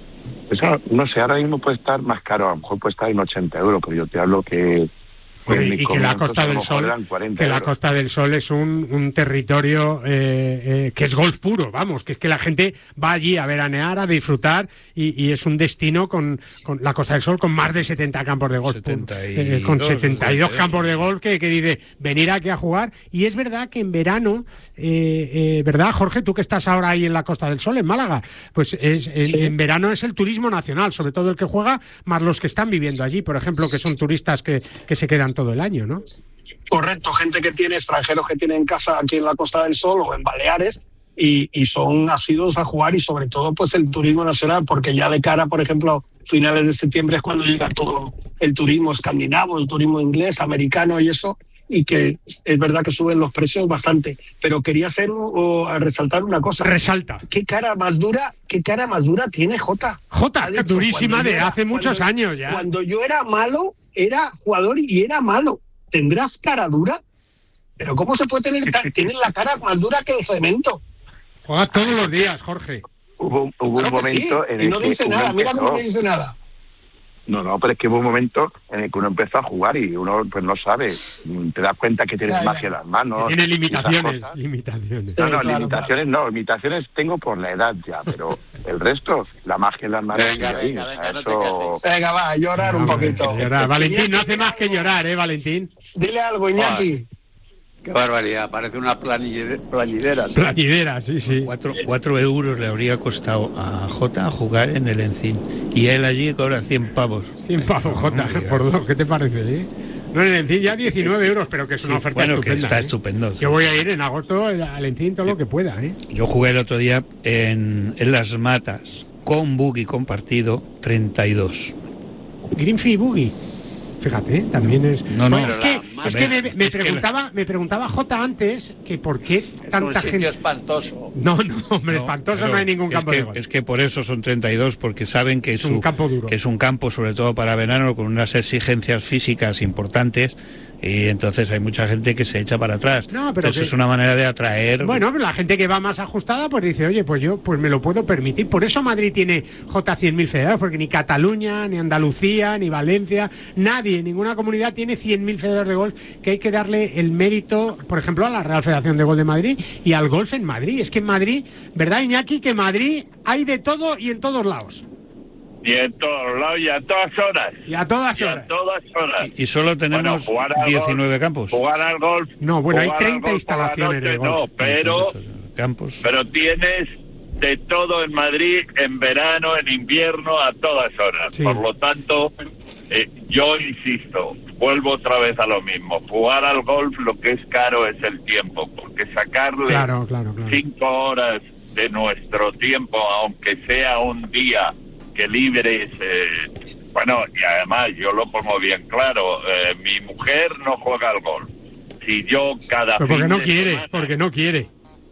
Eso, no sé, ahora mismo puede estar más caro, a lo mejor puede estar en ochenta euros, pero yo te hablo que... Bueno, en y, mis y que la comienzos Costa a lo del mejor Sol, eran cuarenta que la euros. Costa del Sol es un, un territorio eh, eh, que es golf puro, vamos, que es que la gente va allí a veranear, a disfrutar y, y es un destino con, con la Costa del Sol con más de setenta campos de golf, setenta y eh, con dos, setenta y dos setenta y dos. campos de golf que, que dice venir aquí a jugar. Y es verdad que en verano, eh, eh, ¿verdad, Jorge? Tú que estás ahora ahí en la Costa del Sol, en Málaga, pues es, en, Sí. en verano es el turismo nacional, sobre todo el que juega, más los que están viviendo allí, por ejemplo, que son turistas que, que se quedan todo el año, ¿no? Correcto, gente que tiene, extranjeros que tienen casa aquí en la Costa del Sol o en Baleares y, y son asiduos a jugar y sobre todo pues el turismo nacional, porque ya de cara, por ejemplo, finales de septiembre es cuando llega todo el turismo escandinavo, el turismo inglés, americano y eso, y que es verdad que suben los precios bastante. Pero quería hacer o, o resaltar una cosa. Resalta. ¿Qué cara más dura, qué cara más dura tiene Jota? Jota, Ha dicho, durísima cuando de yo era- hace muchos cuando- años ya. Cuando yo era malo, era jugador y era malo. ¿Tendrás cara dura? Pero ¿cómo se puede tener? ca- Tienes la cara más dura que el cemento. Juega todos los días, Jorge. Hubo, hubo Claro un que sí, momento en y el no que dice uno nada, mira cómo no empezó- dice nada. No, no, pero es que hubo un momento en el que uno empezó a jugar y uno pues no sabe, te das cuenta que tienes Ya, ya. magia en las manos. Tiene y esas limitaciones, cosas. limitaciones. No, no, Sí, claro, limitaciones no, limitaciones tengo por la edad ya, pero el resto, la magia en las manos. Venga, sigue ahí, venga, o sea, venga, no te eso- Venga, va, a llorar un poquito. Llorar. Valentín no Iñaki, hace más que llorar, ¿eh, Valentín? Dile algo, Iñaki. Qué barbaridad, parece una planille- plañidera. ¿sí? Plañidera, sí, sí. Cuatro, cuatro euros le habría costado a Jota jugar en el Encín. Y él allí cobra cien pavos. cien pavos, Jota, por dos. ¿Qué te parece, eh? No, en el Encín ya diecinueve euros, pero que es una Sí, oferta bueno, que estupenda. está ¿eh? estupendo. sí. Yo voy a ir en agosto al Encín todo lo que pueda, ¿eh? Yo jugué el otro día en, en Las Matas con buggy compartido treinta y dos. Greenfield Boogie. Fíjate, ¿eh? También es. No, no. Bueno, es que, Pero la- es que me, me es que preguntaba, me preguntaba Jota antes que por qué Es un tanta sitio gente. espantoso. No, no, hombre, No, espantoso claro, no hay ningún es campo que, de golf. Es que por eso son treinta y dos, porque saben que Es su- un campo duro. que es un campo, sobre todo para verano, con unas exigencias físicas importantes, y entonces hay mucha gente que se echa para atrás. No, pero Eso que- es una manera de atraer. Bueno, la gente que va más ajustada pues dice, oye, pues yo pues me lo puedo permitir. Por eso Madrid tiene J cien mil federados, porque ni Cataluña, ni Andalucía, ni Valencia, nadie, ninguna comunidad tiene cien mil federados de golf, que hay que darle el mérito, por ejemplo, a la Real Federación de Golf de Madrid y al golf en Madrid. Es que en Madrid, ¿verdad, Iñaki? Que en Madrid hay de todo y en todos lados. Y en todos lados y a todas horas. Y a todas Y a horas. todas horas. Y solo tenemos Bueno, jugar al diecinueve golf, campos. Jugar al golf. No, bueno, hay jugar al treinta golf por la instalaciones de noche, golf. No, pero, Campos. pero tienes de todo en Madrid, en verano, en invierno, a todas horas. Sí. Por lo tanto, eh, yo insisto, vuelvo otra vez a lo mismo. Jugar al golf lo que es caro es el tiempo, porque sacarle Claro, claro, claro. cinco horas de nuestro tiempo, aunque sea un día que libres, eh, bueno, y además yo lo pongo bien claro, eh, mi mujer no juega al golf. Si yo cada Pero porque fin no de quiere, semana, porque no quiere.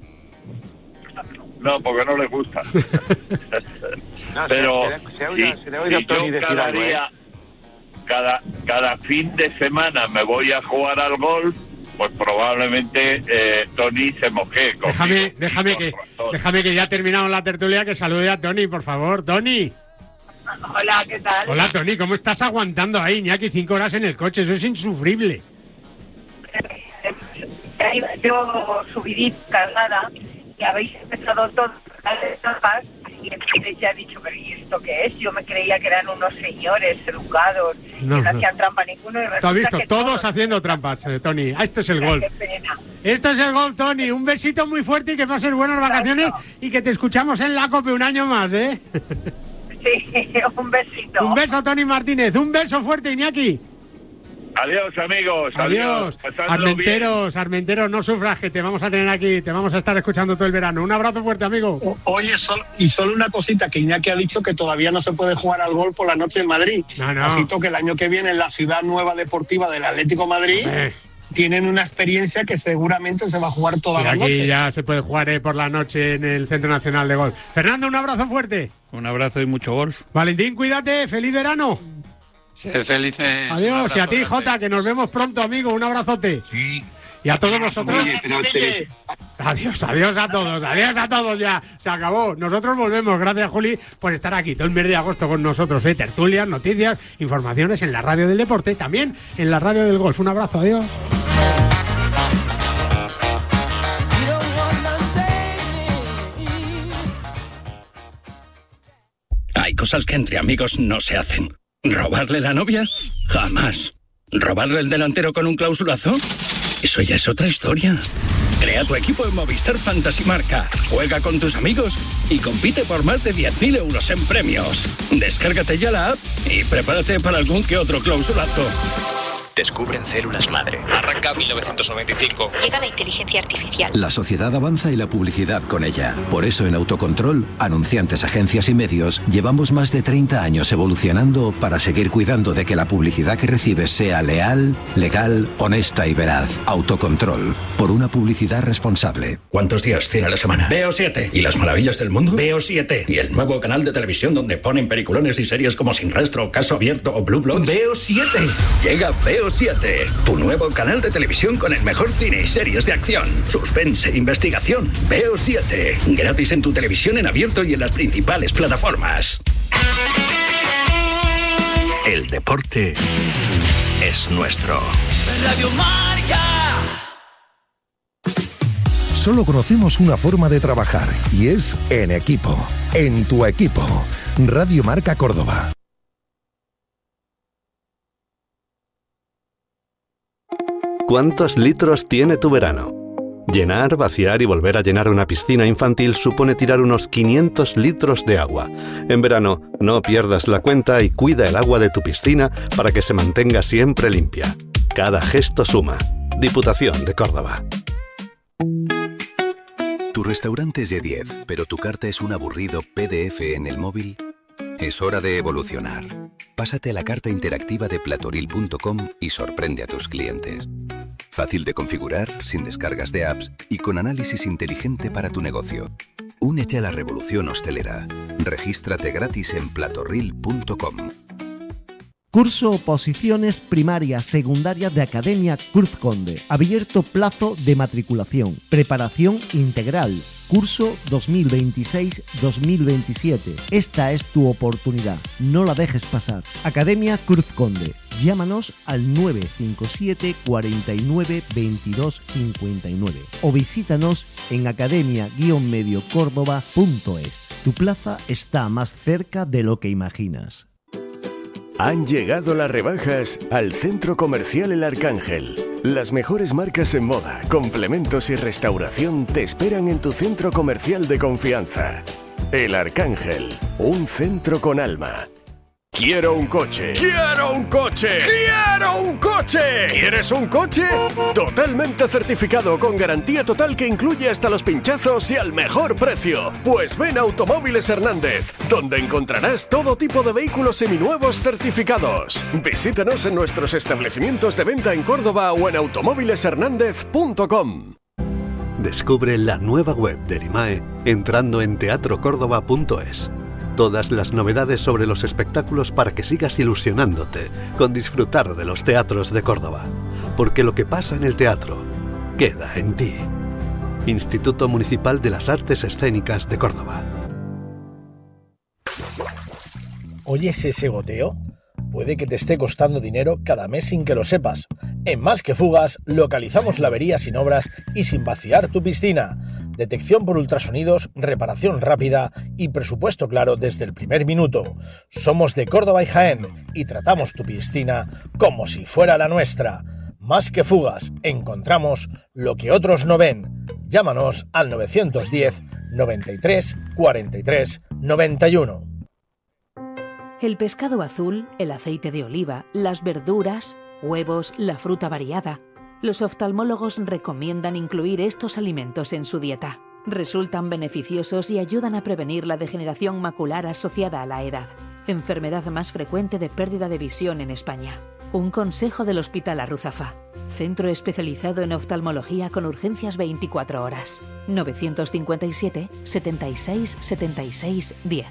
No, porque no le gusta. No, Pero se, se, se, oye, si, se le oye si a Tony yo decir cada algo, ¿eh? día, cada, cada fin de semana me voy a jugar al golf, pues probablemente eh, Tony se moje. Déjame, déjame que, déjame que ya terminamos la tertulia, que salude a Tony, por favor. Tony. Hola, ¿qué tal? Hola, Tony, ¿cómo estás aguantando ahí, Iñaki, cinco horas en el coche? Eso es insufrible. Yo subidita, cargada, que habéis empezado todas las etapas y entonces ya he dicho, pero ¿y esto qué es? Yo me creía que eran unos señores educados, no, que no, no hacían trampa ninguno. Y ¿Tú has visto? que Todos, todos haciendo trampas, eh, Tony. Esto es el Ay, golf. qué pena. Esto es el golf, Tony. Un besito muy fuerte y que pases buenas vacaciones y que te escuchamos en la COPE un año más, ¿eh? Sí, un besito. Un beso, Tony Martínez. Un beso fuerte, Iñaki. Adiós, amigos. Adiós. Adiós. Armenteros, Armenteros, no sufras, que te vamos a tener aquí, te vamos a estar escuchando todo el verano. Un abrazo fuerte, amigo. O, oye, solo, y solo una cosita, que Iñaki ha dicho que todavía no se puede jugar al golf por la noche en Madrid. No, no. Ojito que el año que viene en la ciudad nueva deportiva del Atlético Madrid Eh. tienen una experiencia que seguramente se va a jugar todas Y las aquí noches. ya se puede jugar eh, por la noche en el Centro Nacional de Golf. Fernando, un abrazo fuerte. Un abrazo y mucho golf. Valentín, cuídate, feliz verano. Ser felices. Adiós, y a ti, Jota, que nos vemos pronto, amigo. Un abrazote. Sí. Y a todos nosotros. Oye, pero te- Adiós, adiós a todos, adiós a todos ya. Se acabó. Nosotros volvemos. Gracias, Juli, por estar aquí todo el mes de agosto con nosotros. ¿eh? Tertulias, noticias, informaciones en la radio del deporte, también en la radio del golf. Un abrazo, adiós. Hay cosas que entre amigos no se hacen. ¿Robarle la novia? Jamás. ¿Robarle el delantero con un clausulazo? Eso ya es otra historia. Crea tu equipo en Movistar Fantasy Marca. Juega con tus amigos y compite por más de diez mil euros en premios. Descárgate ya la app y prepárate para algún que otro clausulazo. Descubren células madre. Arranca mil novecientos noventa y cinco. Llega la inteligencia artificial. La sociedad avanza y la publicidad con ella. Por eso en Autocontrol, anunciantes, agencias y medios, llevamos más de treinta años evolucionando para seguir cuidando de que la publicidad que recibes sea leal, legal, honesta y veraz. Autocontrol. Por una publicidad responsable. ¿Cuántos días tiene la semana? Veo siete. ¿Y las maravillas del mundo? Veo siete. ¿Y el nuevo canal de televisión donde ponen peliculones y series como Sin Rastro, Caso Abierto o Blue Bloods? Veo siete. Llega Veo siete, tu nuevo canal de televisión con el mejor cine y series de acción, suspense e investigación. Veo siete, gratis en tu televisión en abierto y en las principales plataformas. El deporte es nuestro. Radio Marca. Solo conocemos una forma de trabajar y es en equipo. En tu equipo. Radio Marca Córdoba. ¿Cuántos litros tiene tu verano? Llenar, vaciar y volver a llenar una piscina infantil supone tirar unos quinientos litros de agua. En verano, no pierdas la cuenta y cuida el agua de tu piscina para que se mantenga siempre limpia. Cada gesto suma. Diputación de Córdoba. Tu restaurante es de diez, pero tu carta es un aburrido P D F en el móvil. Es hora de evolucionar. Pásate a la carta interactiva de platoril punto com y sorprende a tus clientes. Fácil de configurar, sin descargas de apps y con análisis inteligente para tu negocio. Únete a la revolución hostelera. Regístrate gratis en platoril punto com. Curso Oposiciones Primarias Secundarias de Academia Cruz Conde. Abierto plazo de matriculación. Preparación integral. Curso dos mil veintiséis dos mil veintisiete. Esta es tu oportunidad. No la dejes pasar. Academia Cruz Conde. Llámanos al nueve cinco siete, cuarenta y nueve, veintidós cincuenta y nueve o visítanos en academia guion medio córdoba punto es. Tu plaza está más cerca de lo que imaginas. Han llegado las rebajas al Centro Comercial El Arcángel. Las mejores marcas en moda, complementos y restauración te esperan en tu centro comercial de confianza. El Arcángel, un centro con alma. Quiero un coche. ¡Quiero un coche! ¡Quiero un coche! ¿Quieres un coche? Totalmente certificado con garantía total que incluye hasta los pinchazos y al mejor precio. Pues ven a Automóviles Hernández, donde encontrarás todo tipo de vehículos seminuevos certificados. Visítanos en nuestros establecimientos de venta en Córdoba o en automóviles hernández punto com. Descubre la nueva web de Erimae entrando en teatro córdoba punto es. Todas las novedades sobre los espectáculos para que sigas ilusionándote con disfrutar de los teatros de Córdoba. Porque lo que pasa en el teatro queda en ti. Instituto Municipal de las Artes Escénicas de Córdoba. ¿Oyes ese goteo? Puede que te esté costando dinero cada mes sin que lo sepas. En Más que Fugas localizamos la avería sin obras y sin vaciar tu piscina. Detección por ultrasonidos, reparación rápida y presupuesto claro desde el primer minuto. Somos de Córdoba y Jaén y tratamos tu piscina como si fuera la nuestra. Más que Fugas, encontramos lo que otros no ven. Llámanos al novecientos diez, noventa y tres, cuarenta y tres, noventa y uno. El pescado azul, el aceite de oliva, las verduras, huevos, la fruta variada. Los oftalmólogos recomiendan incluir estos alimentos en su dieta. Resultan beneficiosos y ayudan a prevenir la degeneración macular asociada a la edad, enfermedad más frecuente de pérdida de visión en España. Un consejo del Hospital Arruzafa, centro especializado en oftalmología con urgencias veinticuatro horas. novecientos cincuenta y siete, setenta y seis, setenta y seis, diez.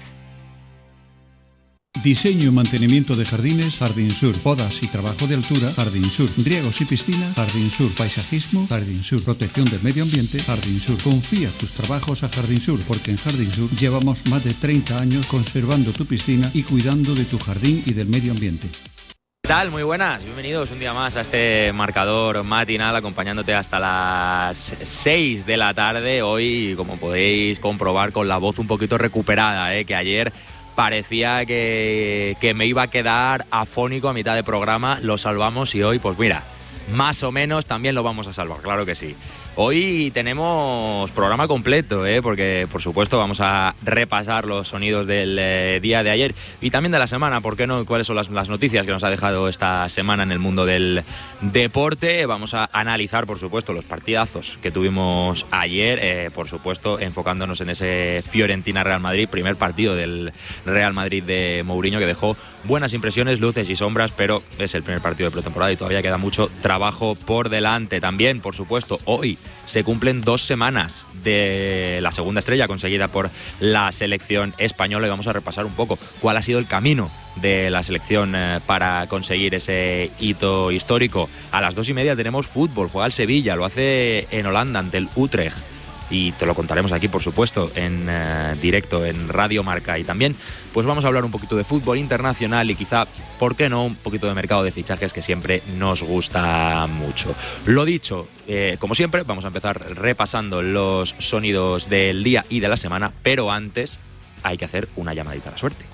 Diseño y mantenimiento de jardines, Jardín Sur. Podas y trabajo de altura, Jardín Sur. Riegos y piscina, Jardín Sur. Paisajismo, Jardín Sur. Protección del medio ambiente, Jardín Sur. Confía tus trabajos a Jardín Sur, porque en Jardín Sur llevamos más de treinta años conservando tu piscina y cuidando de tu jardín y del medio ambiente. ¿Qué tal? Muy buenas, bienvenidos un día más a este marcador matinal acompañándote hasta las seis de la tarde. Hoy, como podéis comprobar, con la voz un poquito recuperada, ¿eh? que ayer parecía que, que me iba a quedar afónico a mitad de programa. Lo salvamos y hoy, pues mira, más o menos también lo vamos a salvar, claro que sí. Hoy tenemos programa completo, ¿eh? porque por supuesto vamos a repasar los sonidos del eh, día de ayer y también de la semana, ¿por qué no? ¿Cuáles son las, las noticias que nos ha dejado esta semana en el mundo del deporte? Vamos a analizar, por supuesto, los partidazos que tuvimos ayer, eh, por supuesto, enfocándonos en ese Fiorentina-Real Madrid, primer partido del Real Madrid de Mourinho, que dejó buenas impresiones, luces y sombras, pero es el primer partido de pretemporada y todavía queda mucho trabajo por delante. También, por supuesto, hoy se cumplen dos semanas de la segunda estrella conseguida por la selección española y vamos a repasar un poco cuál ha sido el camino de la selección eh, para conseguir ese hito histórico. A las dos y media tenemos fútbol, juega el Sevilla, lo hace en Holanda ante el Utrecht. Y te lo contaremos aquí, por supuesto, en eh, directo en Radio Marca. Y también pues vamos a hablar un poquito de fútbol internacional y quizá, ¿por qué no?, un poquito de mercado de fichajes que siempre nos gusta mucho. Lo dicho, eh, como siempre, vamos a empezar repasando los sonidos del día y de la semana, pero antes hay que hacer una llamadita a la suerte.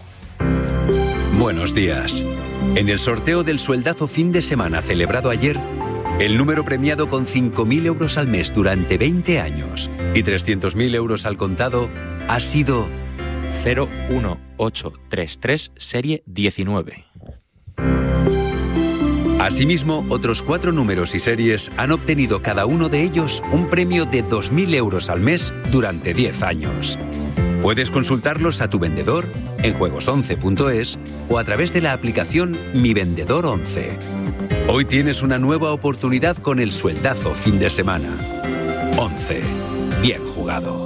Buenos días. En el sorteo del sueldazo fin de semana celebrado ayer, el número premiado con cinco mil euros al mes durante veinte años y trescientos mil euros al contado ha sido cero uno ocho tres tres, serie diecinueve. Asimismo, otros cuatro números y series han obtenido cada uno de ellos un premio de dos mil euros al mes durante diez años. Puedes consultarlos a tu vendedor en juegos once punto es o a través de la aplicación Mi Vendedor once. Hoy tienes una nueva oportunidad con el sueldazo fin de semana. once. Bien jugado.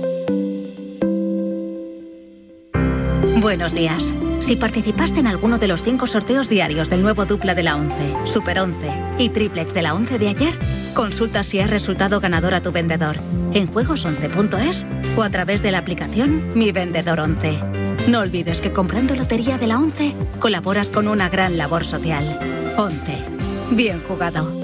Buenos días. Si participaste en alguno de los cinco sorteos diarios del nuevo dupla de la once, Super once y Triplex de la once de ayer, consulta si has resultado ganador a tu vendedor en juegos once punto es o a través de la aplicación Mi Vendedor once. No olvides que comprando lotería de la once colaboras con una gran labor social. once. Bien jugado.